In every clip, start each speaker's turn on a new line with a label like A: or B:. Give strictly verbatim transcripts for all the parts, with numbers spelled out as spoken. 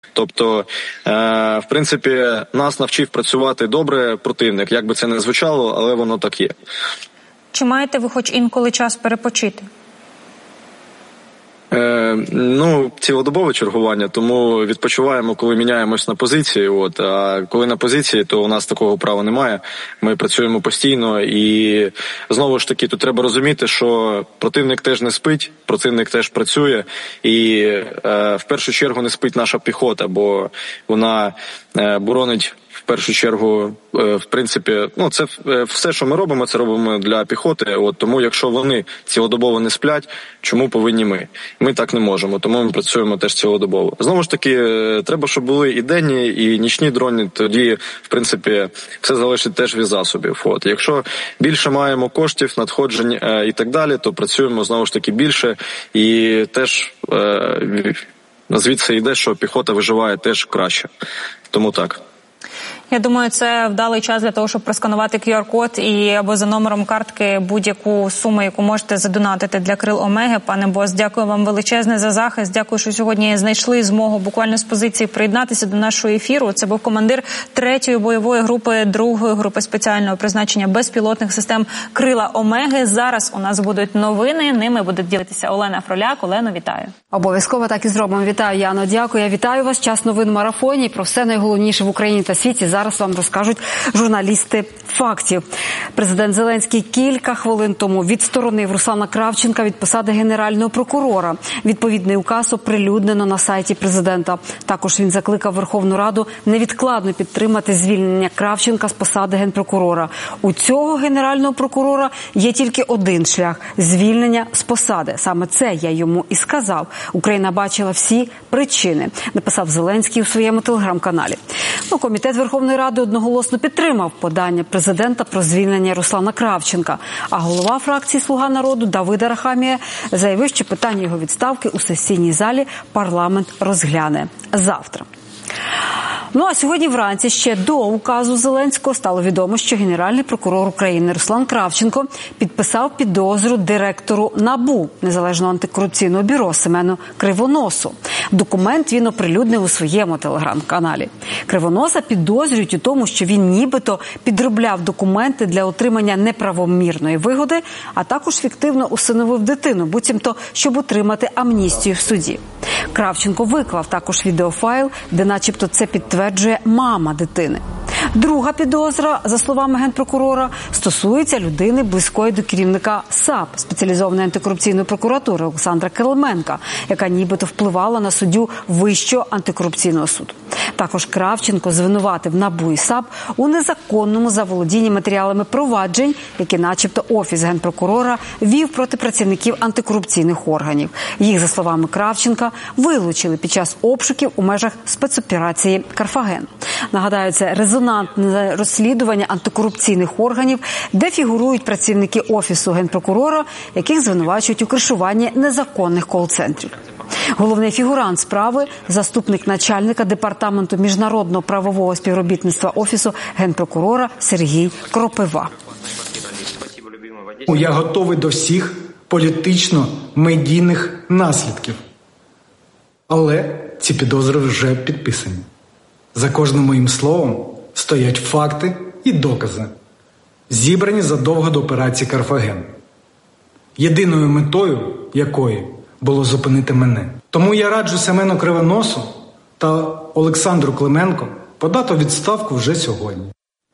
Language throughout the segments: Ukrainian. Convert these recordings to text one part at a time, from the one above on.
A: Тобто, в принципі, нас навчив працювати добре противник, як би це не звучало, але воно так є.
B: Чи маєте ви хоч інколи час перепочити?
A: Е, ну, цілодобове чергування, тому відпочиваємо, коли міняємось на позиції. От, а коли на позиції, то у нас такого права немає. Ми працюємо постійно і, знову ж таки, тут треба розуміти, що противник теж не спить, противник теж працює і е, в першу чергу не спить наша піхота, бо вона е, боронить в першу чергу, в принципі, ну це все, що ми робимо, це робимо для піхоти. От тому, якщо вони цілодобово не сплять, чому повинні ми? Ми так не можемо, тому ми працюємо теж цілодобово. Знову ж таки, треба, щоб були і денні, і нічні дрони. Тоді, в принципі, все залежить теж від засобів. От якщо більше маємо коштів, надходжень і так далі, то працюємо знову ж таки більше і теж е, звідси йде, що піхота виживає теж краще. Тому так.
B: Я думаю, це вдалий час для того, щоб просканувати кю ар-код і або за номером картки будь-яку суму, яку можете задонатити для Крил Омеги. Пане Бос, дякую вам величезне за захист. Дякую, що сьогодні знайшли змогу буквально з позиції приєднатися до нашого ефіру. Це був командир третьої бойової групи, другої групи спеціального призначення безпілотних систем Крила Омеги. Зараз у нас будуть новини. Ними буде ділитися Олена Фроляк. Олено, вітаю.
C: Обов'язково так і зробимо. Вітаю, Яно. Дякую. Я вітаю вас. Час новин в марафоні. Про все найголовніше в Україні та світі зараз вам розкажуть журналісти «Фактів». Президент Зеленський кілька хвилин тому відсторонив Руслана Кравченка від посади генерального прокурора. Відповідний указ оприлюднено на сайті президента. Також він закликав Верховну Раду невідкладно підтримати звільнення Кравченка з посади генпрокурора. У цього генерального прокурора є тільки один шлях – звільнення з посади. Саме це я йому і сказав. Україна бачила всі причини, написав Зеленський у своєму телеграм-каналі. Ну, Комітет Верховної Ради одноголосно підтримав подання президента про звільнення Руслана Кравченка. А голова фракції «Слуга народу» Давид Арахамія заявив, що питання його відставки у сесійній залі парламент розгляне завтра. Ну а сьогодні вранці ще до указу Зеленського стало відомо, що Генеральний прокурор України Руслан Кравченко підписав підозру директору НАБУ, Незалежного антикорупційного бюро Семену Кривоносу. Документ він оприлюднив у своєму телеграм-каналі. Кривоноса підозрюють у тому, що він нібито підробляв документи для отримання неправомірної вигоди, а також фіктивно усиновив дитину, буцімто, щоб отримати амністію в суді. Кравченко виклав також відеофайл, де начебто це підтверджує мама дитини. Друга підозра, за словами генпрокурора, стосується людини, близької до керівника САП, спеціалізованої антикорупційної прокуратури Олександра Кириленка, яка нібито впливала на суддю Вищого антикорупційного суду. Також Кравченко звинуватив НАБУ і САП у незаконному заволодінні матеріалами проваджень, які начебто Офіс генпрокурора вів проти працівників антикорупційних органів. Їх, за словами Кравченка, вилучили під час обшуків у межах спецоперації «Карфаген». Нагадаю, це резонансне розслідування антикорупційних органів, де фігурують працівники Офісу генпрокурора, яких звинувачують у кришуванні незаконних кол-центрів. Головний фігурант справи – заступник начальника Департаменту міжнародного правового співробітництва Офісу генпрокурора Сергій Кропива.
D: Я готовий до всіх політично-медійних наслідків. Але ці підозри вже підписані. За кожним моїм словом стоять факти і докази, зібрані задовго до операції «Карфаген», єдиною метою якої було зупинити мене. Тому я раджу Семену Кривоносу та Олександру Клименко подати відставку вже сьогодні.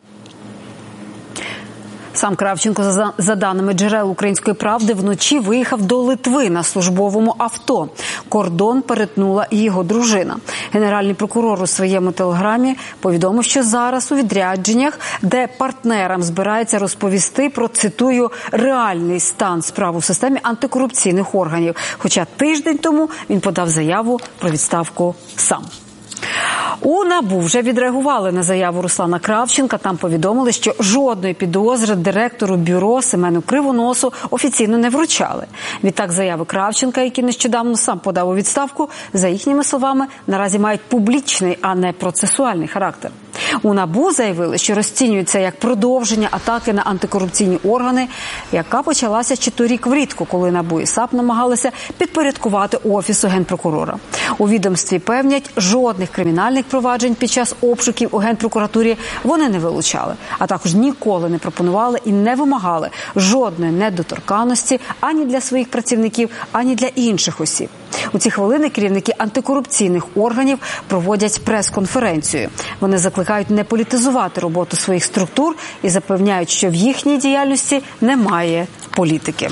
C: Сам Кравченко, за, за даними джерел «Української правди», вночі виїхав до Литви на службовому авто. Кордон перетнула і його дружина. Генеральний прокурор у своєму телеграмі повідомив, що зараз у відрядженнях, де партнерам збирається розповісти про, цитую, реальний стан справ у системі антикорупційних органів. Хоча тиждень тому він подав заяву про відставку сам. У НАБУ вже відреагували на заяву Руслана Кравченка. Там повідомили, що жодної підозри директору бюро Семену Кривоносу офіційно не вручали. Відтак заяви Кравченка, який нещодавно сам подав у відставку, за їхніми словами, наразі мають публічний, а не процесуальний характер. У НАБУ заявили, що розцінюють це як продовження атаки на антикорупційні органи, яка почалася ще торік влітку, коли НАБУ і САП намагалися підпорядкувати Офісу Генпрокурора. У відомстві певнять, жодних кримінальних проваджень під час обшуків у Генпрокуратурі вони не вилучали, а також ніколи не пропонували і не вимагали жодної недоторканності ані для своїх працівників, ані для інших осіб. У ці хвилини керівники антикорупційних органів проводять прес-конференцію. Вони закликають не політизувати роботу своїх структур і запевняють, що в їхній діяльності немає політики.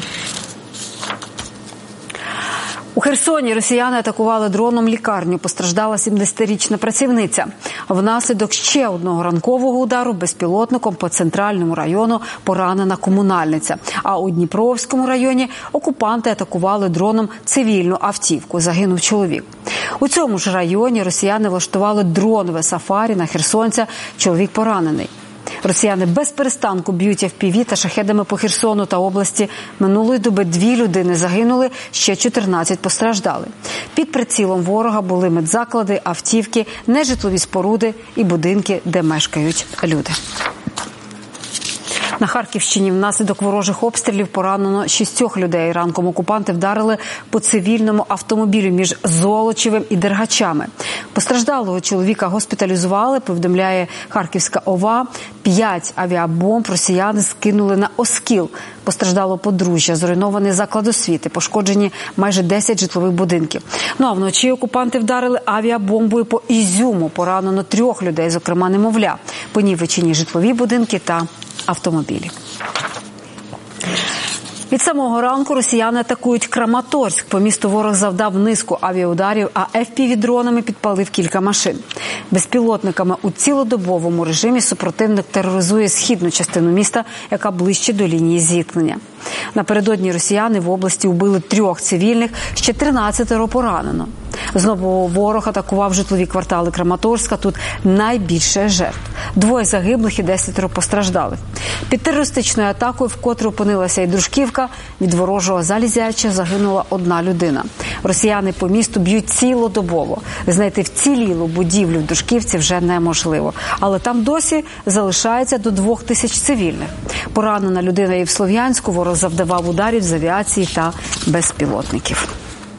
C: У Херсоні росіяни атакували дроном лікарню. Постраждала сімдесятирічна працівниця. Внаслідок ще одного ранкового удару безпілотником по центральному району поранена комунальниця. А у Дніпровському районі окупанти атакували дроном цивільну автівку. Загинув чоловік. У цьому ж районі росіяни влаштували дронове сафарі на херсонця. Чоловік поранений. Росіяни без перестанку б'ють еф пі ві та шахедами по Херсону та області. Минулої доби дві людини загинули, ще чотирнадцять постраждали. Під прицілом ворога були медзаклади, автівки, нежитлові споруди і будинки, де мешкають люди. На Харківщині внаслідок ворожих обстрілів поранено шістьох людей. Ранком окупанти вдарили по цивільному автомобілю між Золочевим і Дергачами. Постраждалого чоловіка госпіталізували, повідомляє Харківська ОВА. П'ять авіабомб росіяни скинули на Оскіл. Постраждало подружжя, зруйнований заклад освіти, пошкоджені майже десять житлових будинків. Ну а вночі окупанти вдарили авіабомбою по Ізюму. Поранено трьох людей, зокрема немовля. Понівечені житлові будинки та автомобілі. Від самого ранку росіяни атакують Краматорськ. По місту ворог завдав низку авіаударів, а еф пі ві-дронами підпалив кілька машин. Безпілотниками у цілодобовому режимі супротивник тероризує східну частину міста, яка ближче до лінії зіткнення. Напередодні росіяни в області вбили трьох цивільних, ще тринадцятеро поранено. Знову ворог атакував житлові квартали Краматорська. Тут найбільше жертв. Двоє загиблих і десятеро постраждалих. Під терористичною атакою вкотре опинилася і Дружківка. Від ворожого залізяча загинула одна людина. Росіяни по місту б'ють цілодобово. Знайти вцілілу будівлю в Дружківці вже неможливо. Але там досі залишається до двох тисяч цивільних. Поранена людина і в Слов'янську. Ворог завдавав ударів з авіації та безпілотників.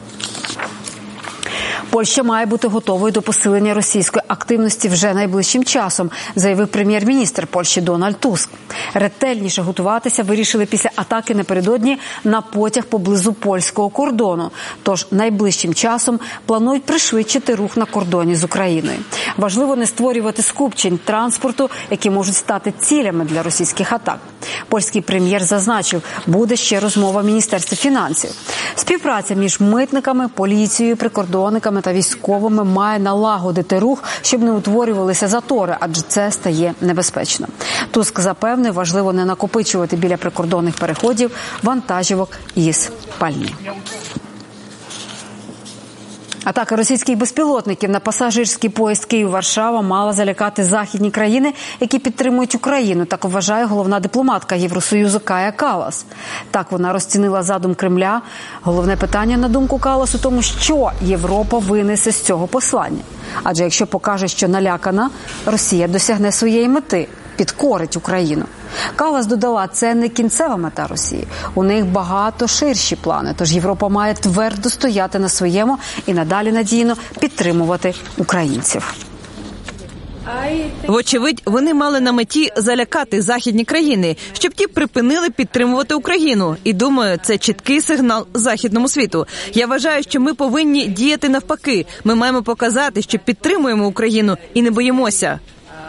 C: Польща має бути готовою до посилення російської активності вже найближчим часом, заявив прем'єр-міністр Польщі Дональд Туск. Ретельніше готуватися вирішили після атаки напередодні на потяг поблизу польського кордону. Тож найближчим часом планують пришвидшити рух на кордоні з Україною. Важливо не створювати скупчень транспорту, які можуть стати цілями для російських атак. Польський прем'єр зазначив, буде ще розмова в Міністерстві фінансів. Співпраця між митниками, поліцією, прикордонниками та військовими має налагодити рух, щоб не утворювалися затори, адже це стає небезпечно. Туск запевнив, важливо не накопичувати біля прикордонних переходів вантажівок із пальним. Атака російських безпілотників на пасажирський поїзд Київ-Варшава мала залякати західні країни, які підтримують Україну, так вважає головна дипломатка Євросоюзу Кая Каллас. Так вона розцінила задум Кремля. Головне питання, на думку Каллас, у тому, що Європа винесе з цього послання. Адже якщо покаже, що налякана, Росія досягне своєї мети – підкорить Україну. Каллас додала, це не кінцева мета Росії. У них багато ширші плани, тож Європа має твердо стояти на своєму і надалі надійно підтримувати українців.
E: Вочевидь, вони мали на меті залякати західні країни, щоб ті припинили підтримувати Україну. І думаю, це чіткий сигнал західному світу. Я вважаю, що ми повинні діяти навпаки. Ми маємо показати, що підтримуємо Україну і не боїмося.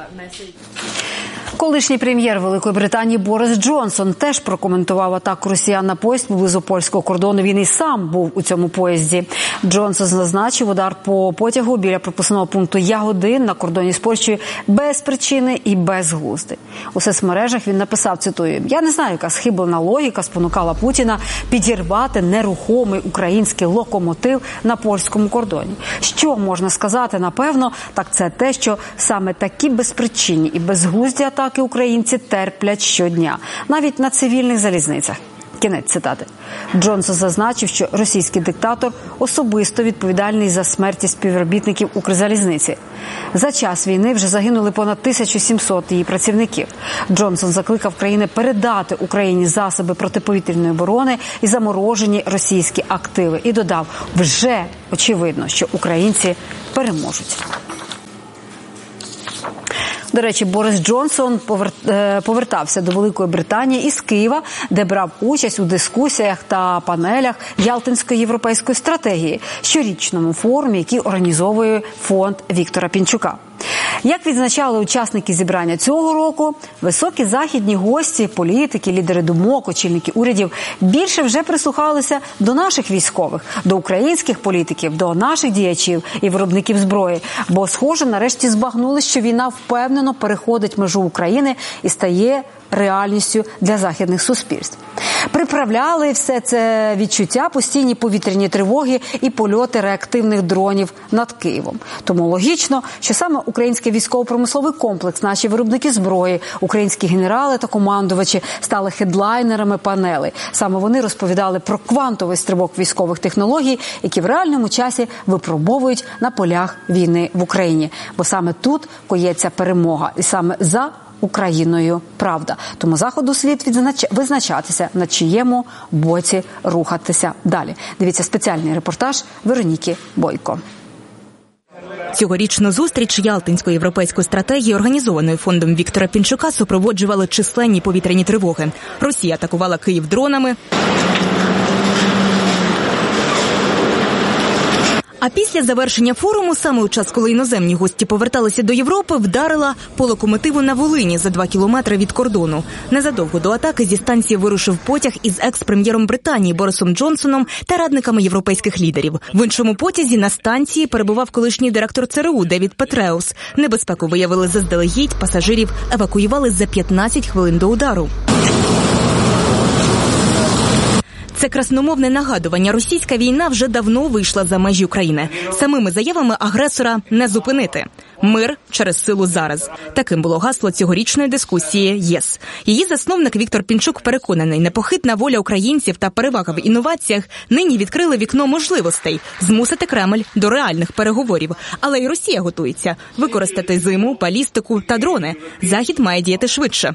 C: Колишній прем'єр Великої Британії Борис Джонсон теж прокоментував атаку росіян на поїзд поблизу польського кордону. Він і сам був у цьому поїзді. Джонсон зазначив, удар по потягу біля пропускного пункту Ягодин на кордоні з Польщею без причини і безглуздий. У соцмережах він написав, цитую, «Я не знаю, яка схиблена логіка спонукала Путіна підірвати нерухомий український локомотив на польському кордоні. Що можна сказати, напевно, так це те, що саме такі безпричинні і безглузді атаки українці терплять щодня, навіть на цивільних залізницях». Кінець цитати. Джонсон зазначив, що російський диктатор особисто відповідальний за смерті співробітників Укрзалізниці. За час війни вже загинули понад тисячу сімсот її працівників. Джонсон закликав країни передати Україні засоби протиповітряної оборони і заморожені російські активи. І додав, вже очевидно, що українці переможуть. До речі, Борис Джонсон повертався до Великої Британії із Києва, де брав участь у дискусіях та панелях Ялтинської європейської стратегії, щорічному форумі, який організовує фонд Віктора Пінчука. Як відзначали учасники зібрання цього року, високі західні гості, політики, лідери думок, очільники урядів більше вже прислухалися до наших військових, до українських політиків, до наших діячів і виробників зброї. Бо, схоже, нарешті збагнули, що війна впевнено переходить межу України і стає реальністю для західних суспільств. Приправляли все це відчуття постійні повітряні тривоги і польоти реактивних дронів над Києвом. Тому логічно, що саме український військово-промисловий комплекс, наші виробники зброї, українські генерали та командувачі стали хедлайнерами панелей. Саме вони розповідали про квантовий стрибок військових технологій, які в реальному часі випробовують на полях війни в Україні. Бо саме тут коїться перемога. І саме за Україною правда. Тому Заходу слід відзнач... визначатися, на чиєму боці рухатися далі. Дивіться спеціальний репортаж Вероніки Бойко.
F: Цьогорічну зустріч Ялтинської європейської стратегії, організованої фондом Віктора Пінчука, супроводжували численні повітряні тривоги. Росія атакувала Київ дронами. А після завершення форуму, саме у час, коли іноземні гості поверталися до Європи, вдарила по локомотиву на Волині за два кілометри від кордону. Незадовго до атаки зі станції вирушив потяг із екс-прем'єром Британії Борисом Джонсоном та радниками європейських лідерів. В іншому потязі на станції перебував колишній директор ЦРУ Девід Петреус. Небезпеку виявили заздалегідь, пасажирів евакуювали за п'ятнадцять хвилин до удару. Це красномовне нагадування. Російська війна вже давно вийшла за межі України. Самими заявами агресора не зупинити. Мир через силу зараз. Таким було гасло цьогорічної дискусії ЄС. Її засновник Віктор Пінчук переконаний, непохитна воля українців та перевага в інноваціях нині відкрили вікно можливостей змусити Кремль до реальних переговорів. Але й Росія готується використати зиму, балістику та дрони. Захід має діяти швидше.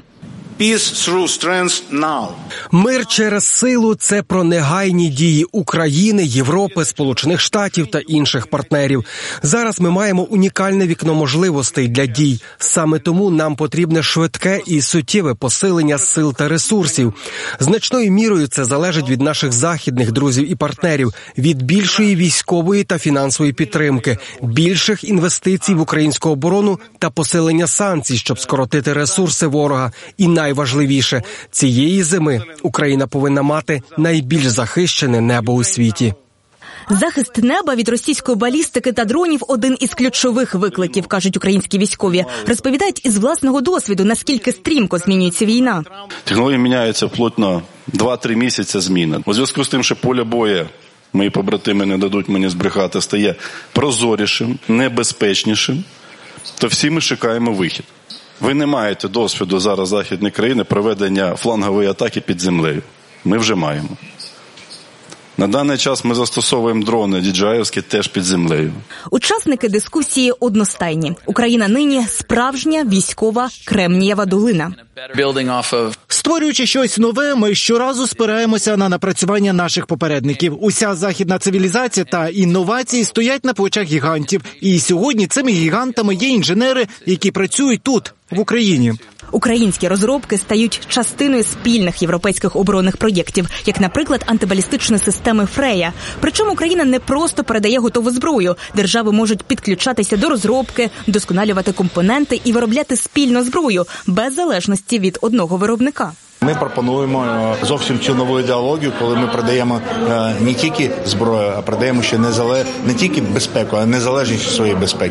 G: Мир через силу – це про негайні дії України, Європи, Сполучених Штатів та інших партнерів. Зараз ми маємо унікальне вікно можливостей для дій. Саме тому нам потрібне швидке і суттєве посилення сил та ресурсів. Значною мірою це залежить від наших західних друзів і партнерів, від більшої військової та фінансової підтримки, більших інвестицій в українську оборону та посилення санкцій, щоб скоротити ресурси ворога. І найважливіше, цієї зими Україна повинна мати найбільш захищене небо у світі.
F: Захист неба від російської балістики та дронів – один із ключових викликів, кажуть українські військові. Розповідають із власного досвіду, наскільки стрімко змінюється війна.
H: Технології міняються вплоть на два-три місяці зміни. У зв'язку з тим, що поле бою, мої побратими не дадуть мені збрехати, стає прозорішим, небезпечнішим, то всі ми шукаємо вихід. Ви не маєте досвіду зараз західної країни проведення флангової атаки під землею. Ми вже маємо. На даний час ми застосовуємо дрони ді джей ай-овські теж під землею.
F: Учасники дискусії одностайні. Україна нині справжня військова Кремнієва долина.
I: Створюючи щось нове, ми щоразу спираємося на напрацювання наших попередників. Уся західна цивілізація та інновації стоять на плечах гігантів. І сьогодні цими гігантами є інженери, які працюють тут, в Україні.
F: Українські розробки стають частиною спільних європейських оборонних проєктів, як, наприклад, антибалістичної системи «Фрея». Причому Україна не просто передає готову зброю. Держави можуть підключатися до розробки, вдосконалювати компоненти і виробляти спільну зброю, без залежності від одного виробника.
J: Ми пропонуємо зовсім цю нову ідеологію, коли ми продаємо не тільки зброю, а продаємо ще незалеж... не тільки безпеку, а незалежність своєї безпеки.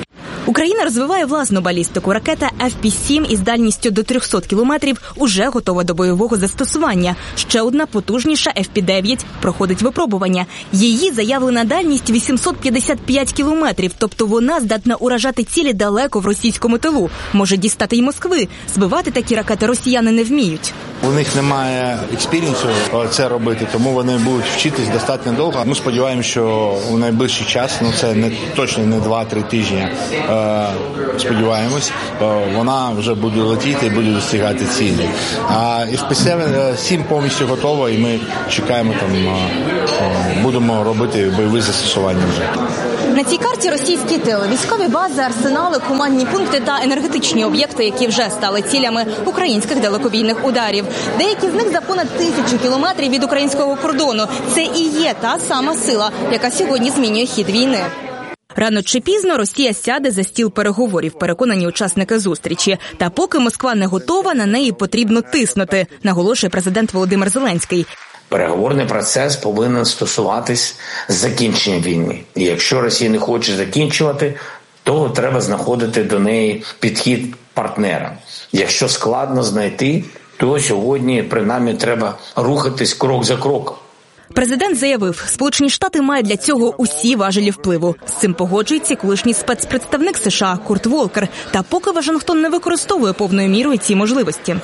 F: Україна розвиває власну балістику. Ракета еф пі сім із дальністю до триста кілометрів уже готова до бойового застосування. Ще одна потужніша еф пі дев'ять проходить випробування. Її заявлена дальність вісімсот п'ятдесят п'ять кілометрів, тобто вона здатна уражати цілі далеко в російському тилу. Може дістати й Москви. Збивати такі ракети росіяни не вміють.
J: У них немає експірієнсу це робити, тому вони будуть вчитись достатньо довго. Ми сподіваємося, що у найближчий час, ну це не точно не два-три тижні, е, сподіваємось, е, вона вже буде летіти і буде досягати цілі. А еф пі сім повністю готова, і ми чекаємо там, е, будемо робити бойові застосування вже.
F: На цій карті російський тил, військові бази, арсенали, командні пункти та енергетичні об'єкти, які вже стали цілями українських далекобійних ударів. Деякі з них за понад тисячу кілометрів від українського кордону. Це і є та сама сила, яка сьогодні змінює хід війни. Рано чи пізно Росія сяде за стіл переговорів, переконані учасники зустрічі. Та поки Москва не готова, на неї потрібно тиснути, наголошує президент Володимир Зеленський.
K: Переговорний процес повинен стосуватись закінчення війни. І якщо Росія не хоче закінчувати, то треба знаходити до неї підхід партнера. Якщо складно знайти, то сьогодні, принаймні, треба рухатись крок за кроком.
F: Президент заявив, Сполучені Штати мають для цього усі важелі впливу. З цим погоджується колишній спецпредставник США Курт Волкер. Та поки Вашингтон не використовує повною мірою ці можливості.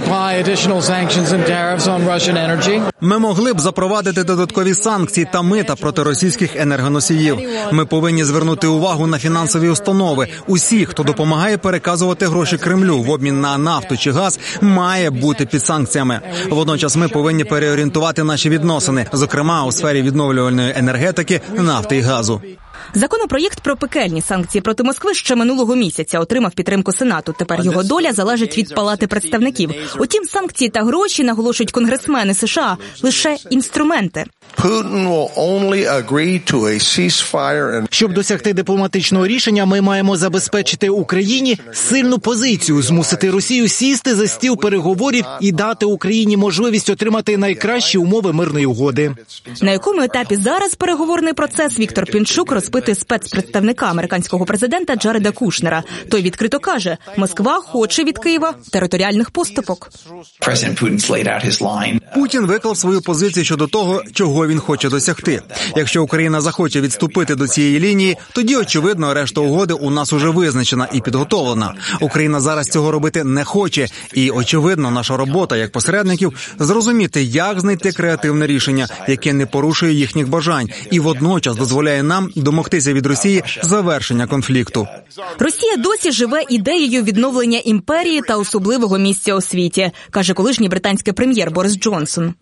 L: Ми могли б запровадити додаткові санкції та мита проти російських енергоносіїв. Ми повинні звернути увагу на фінансові установи. Усі, хто допомагає переказувати гроші Кремлю в обмін на нафту чи газ, має бути під санкціями. Водночас ми повинні переорієнтувати наші відносини, зокрема у сфері відновлювальної енергетики, нафти і газу.
F: Законопроєкт про пекельні санкції проти Москви ще минулого місяця отримав підтримку Сенату. Тепер його доля залежить від Палати представників. Утім, санкції та гроші, наголошують конгресмени США, лише інструменти.
I: Щоб досягти дипломатичного рішення, ми маємо забезпечити Україні сильну позицію, змусити Росію сісти за стіл переговорів і дати Україні можливість отримати найкращі умови мирної угоди.
F: На якому етапі зараз переговорний процес, Віктор Пінчук розпитує спецпредставника американського президента Джареда Кушнера. Той відкрито каже, Москва хоче від Києва територіальних поступок.
L: Путін виклав свою позицію щодо того, чого він хоче досягти. Якщо Україна захоче відступити до цієї лінії, тоді, очевидно, решта угоди у нас уже визначена і підготовлена. Україна зараз цього робити не хоче. І, очевидно, наша робота, як посередників, зрозуміти, як знайти креативне рішення, яке не порушує їхніх бажань, і водночас дозволяє нам домогтися від Росії завершення конфлікту.
F: Росія досі живе ідеєю відновлення імперії та особливого місця у світі, каже колишній британський прем'єр Борис Джонсон.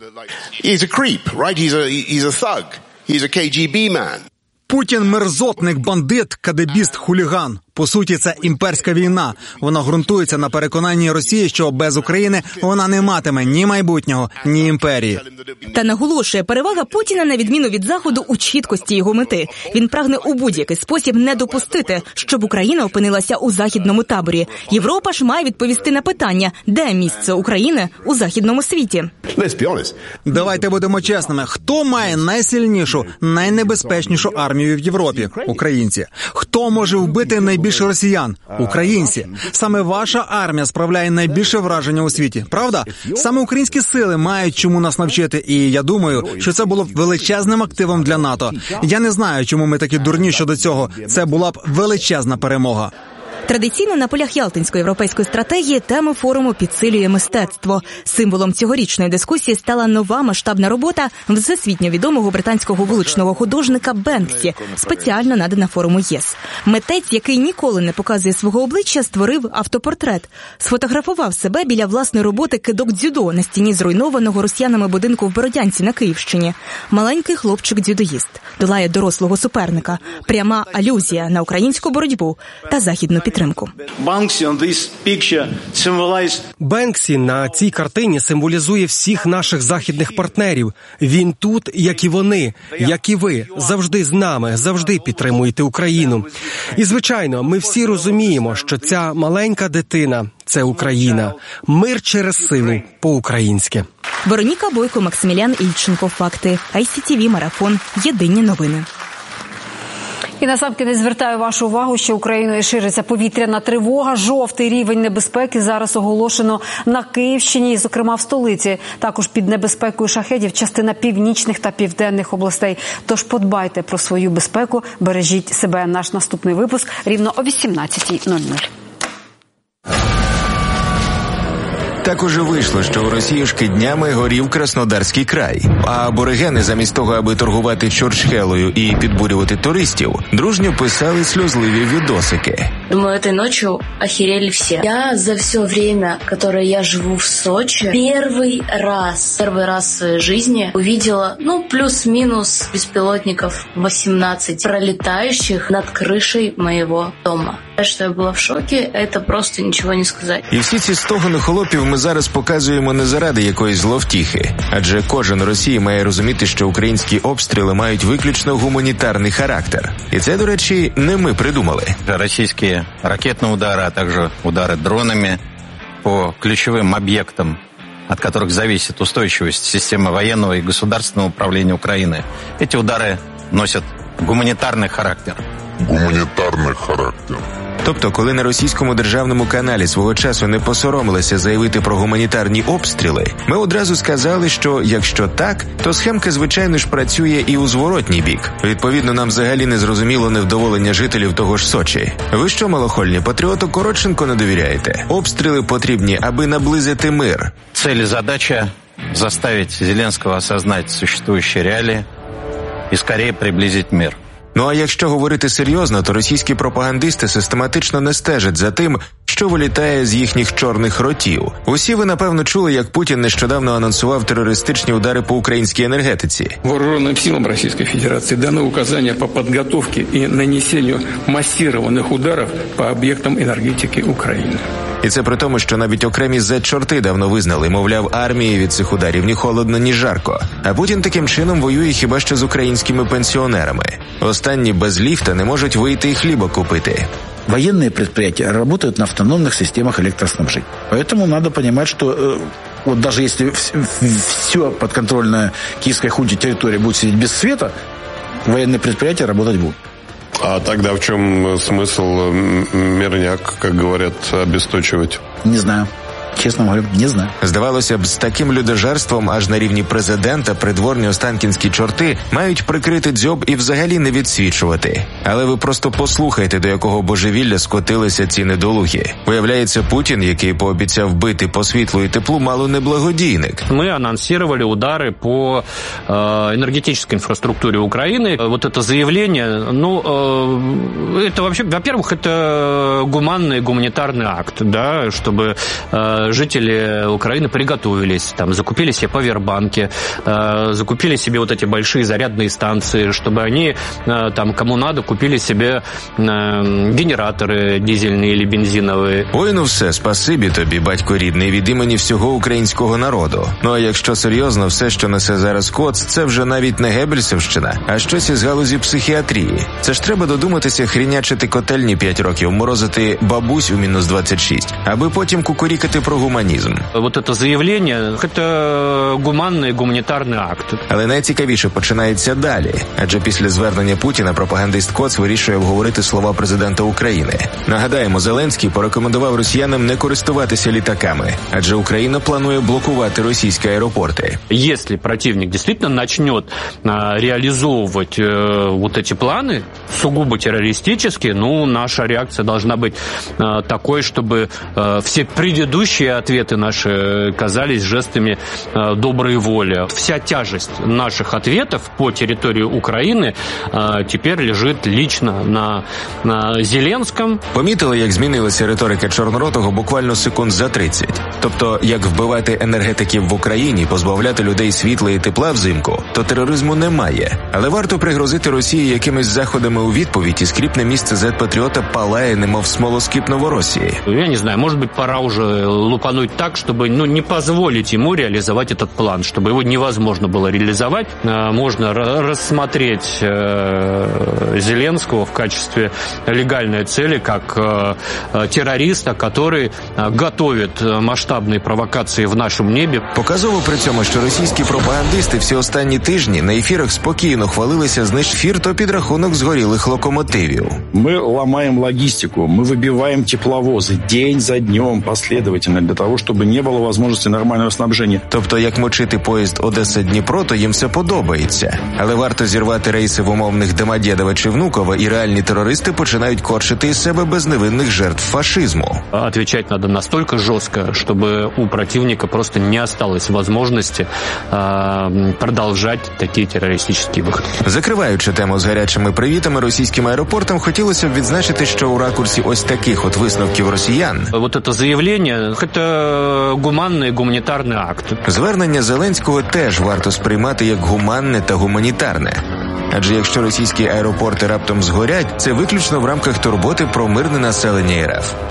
L: Путін – мерзотник, бандит, кадебіст, хуліган. По суті, це імперська війна. Вона ґрунтується на переконанні Росії, що без України вона не матиме ні майбутнього, ні імперії.
F: Та наголошує, перевага Путіна, на відміну від Заходу, у чіткості його мети. Він прагне у будь-який спосіб не допустити, щоб Україна опинилася у західному таборі. Європа ж має відповісти на питання, де місце України у західному світі.
L: Давайте будемо чесними. Хто має найсильнішу, найнебезпечнішу армію в Європі? Українці. Хто може вбити найбільше Більше росіян – українці. Саме ваша армія справляє найбільше враження у світі, правда? Саме українські сили мають чому нас навчити, і я думаю, що це було б величезним активом для НАТО. Я не знаю, чому ми такі дурні щодо цього. Це була б величезна перемога.
F: Традиційно на полях Ялтинської європейської стратегії тему форуму підсилює мистецтво. Символом цьогорічної дискусії стала нова масштабна робота всесвітньо відомого британського вуличного художника Бенксі, спеціально надана форуму ЄС. Митець, який ніколи не показує свого обличчя, створив автопортрет. Сфотографував себе біля власної роботи кидок дзюдо на стіні зруйнованого росіянами будинку в Бородянці на Київщині. Маленький хлопчик-дзюдоїст долає дорослого суперника. Пряма алюзія на українську боротьбу та західну підтримку.
G: Бенксі на цій картині символізує всіх наших західних партнерів. Він тут, як і вони, як і ви, завжди з нами, завжди підтримуєте Україну. І, звичайно, ми всі розуміємо, що ця маленька дитина – це Україна. Мир через силу по-українськи.
F: Вероніка Бойко, Максимілян Ільченко. Факти. ай сі ті ві Марафон. Єдині новини.
C: І насамкінець звертаю вашу увагу, що Україною шириться повітряна тривога. Жовтий рівень небезпеки зараз оголошено на Київщині, і, зокрема, в столиці. Також під небезпекою шахедів частина північних та південних областей. Тож подбайте про свою безпеку, бережіть себе. Наш наступний випуск рівно о вісімнадцятій нуль нуль.
M: Так уже вийшло, що у Росіюшки днями горів Краснодарський край. А аборигени замість того, аби торгувати чурчхелою і підбурювати туристів, дружньо писали сльозливі відосики.
N: Думаю, этой ночью охерели все. Я за все время, которое я живу в Сочи, первый раз, первый раз в своей жизни увидела, ну, плюс-минус беспилотников восемнадцать, пролетающих над крышей моего дома. Что я была в шоке, это просто ничего не сказать.
M: І всі ці стогони холопів ми зараз показуємо не заради якоїсь зловтіхи. Адже кожен Росії має розуміти, що українські обстріли мають виключно гуманітарний характер. І це, до речі, не ми придумали.
O: Російські ракетні удари, а також удари дронами по ключовим об'єктам, от которых зависит устойчивость системы военного и государственного управления Украины. Эти удары носят гуманитарный характер.
P: Гуманітарний характер.
M: Тобто, коли на російському державному каналі свого часу не посоромилися заявити про гуманітарні обстріли, ми одразу сказали, що якщо так, то схемка, звичайно ж, працює і у зворотній бік. Відповідно, нам взагалі не зрозуміло невдоволення жителів того ж Сочі. Ви що, малохольні, патріоту Коротченко не довіряєте? Обстріли потрібні, аби наблизити мир.
O: Цель и задача – заставить Зеленского осознать существующие реалии и скорее приблизить мир.
M: Ну а якщо говорити серйозно, то російські пропагандисти систематично не стежать за тим, що вилітає з їхніх чорних ротів. Усі ви, напевно, чули, як Путін нещодавно анонсував терористичні удари по українській енергетиці.
Q: Вооруженным силам Российской Федерации дано указания по подготовке и нанесению массированных ударов по объектам энергетики Украины.
M: І це при тому, що навіть окремі зет-чорти давно визнали, мовляв, армії від цих ударів ні холодно, ні жарко. А Путін таким чином воює хіба що з українськими пенсіонерами. Останні без ліфта не можуть вийти і хліба купити.
R: Военные предприятия работают на автономных системах электроснабжения. Поэтому надо понимать, что э, вот даже если все подконтрольная киевской хунте территория будет сидеть без света, военные предприятия работать будут.
P: А тогда в чем смысл мирняк, как говорят, обесточивать?
R: Не знаю. Чесно говорю, не знаю.
M: Здавалося б, з таким людожерством аж на рівні президента придворні останкінські чорти мають прикрити дзьоб і взагалі не відсвічувати. Але ви просто послухайте, до якого божевілля скотилися ці недолугі. Виявляється, Путін, який пообіцяв бити по світлу і теплу, мало не благодійник.
S: Ми анонсировали удари по э, энергетической инфраструктуре Украины. Вот это заявление, ну, э, это вообще, во-первых, это гуманный гуманитарный акт, да, чтобы э, жители Украины приготовились, там, закупили себе павербанки, э, закупили себе вот эти большие зарядные станции, чтобы они, э, там, кому надо, купили себе э, генераторы дизельные или бензиновые.
M: Ой, ну все, спасибі тобі, батько рідний, від імені всього українського народу. Ну а якщо серйозно, все, що несе зараз Коц, це вже навіть не Геббельсівщина, а щось із галузі психіатрії. Це ж треба додуматися хрінячити котельні п'ять років, морозити бабусь у мінус двадцять шість, аби потім кукурікати про гуманізм.
S: Вот это заявление, это гуманний гуманітарний акт.
M: Але найцікавіше починається далі. Адже після звернення Путіна пропагандист Коц вирішує обговорити слова президента України. Нагадаємо, Зеленський порекомендував росіянам не користуватися літаками, адже Україна планує блокувати російські аеропорти.
S: Если противник действительно начнет а, реализовывать а, вот эти планы, сугубо террористические, ну, наша реакция должна быть а, такой, чтобы а, все предыдущие ответы наши казались жестами а, доброй воли. Вся тяжесть наших ответов по территории Украины а, теперь лежит лично на, на Зеленском.
M: Помітили, як змінилася риторика Чорноротого буквально секунд за тридцять? Тобто, як вбивати енергетиків в Україні, позбавляти людей світла і тепла взимку, то тероризму немає. Але варто пригрозити Росії якимись заходами у відповідь, і скріпне місце зет-патріота палає, немов смолоскип Новоросії.
S: Я не знаю, может быть, пора уже лупануть так, чтобы ну, не позволить ему реализовать этот план, чтобы его невозможно было реализовать. Можно рассмотреть Зеленского в качестве легальной цели как террориста, который готовит масштабні провокації в нашому небі.
M: Показово при цьому, що російські пропагандисти всі останні тижні на ефірах спокійно хвалилися зниж фір то підрахунок згорілих локомотивів.
T: Ми ламаємо логістику, ми вибиваємо тепловози день за днем последовательно для того, щоб не було можливості нормального снабження.
M: Тобто, як мочити поїзд Одеса-Дніпро, то їм все подобається. Але варто зірвати рейси в умовних Домодєдова чи Внуково, і реальні терористи починають корчити із себе безневинних жертв фашизму.
S: Отвечать надо настолько жестко, чтобы у противника просто не осталось возможности э, продолжать такие террористические выходы.
M: Закриваючи тему з гарячими привітами російським аеропортам, хотілося б відзначити, що у ракурсі ось таких от висновків росіян
S: вот это заявление, это гуманний гуманітарний акт.
M: Звернення Зеленського теж варто сприймати як гуманне та гуманітарне. Адже якщо російські аеропорти раптом згорять, це виключно в рамках турботи про мирне населення РФ.